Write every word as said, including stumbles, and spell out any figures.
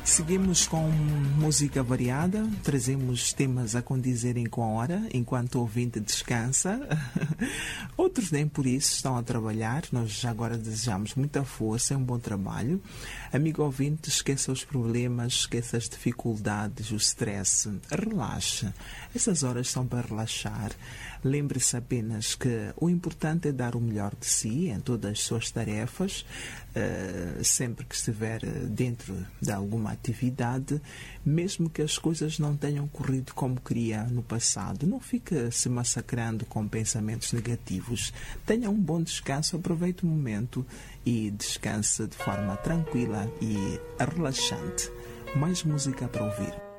Seguimos com música variada, trazemos temas a condizerem com a hora, enquanto o ouvinte descansa. Outros nem por isso estão a trabalhar. Nós agora desejamos muita força e um bom trabalho. Amigo ouvinte, esqueça os problemas, esqueça as dificuldades, o stress. Relaxe. Essas horas são para relaxar. Lembre-se apenas que o importante é dar o melhor de si em todas as suas tarefas, uh, sempre que estiver dentro de alguma atividade, mesmo que as coisas não tenham corrido como queria no passado. Não fique se massacrando com pensamentos negativos. Tenha um bom descanso, aproveite o momento e descanse de forma tranquila e relaxante. Mais música para ouvir.